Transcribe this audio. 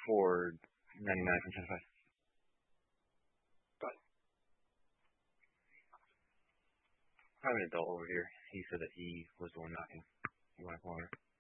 for 99 from 10 to 5. But I have an adult over here. He said that he was the one knocking. You want to call her?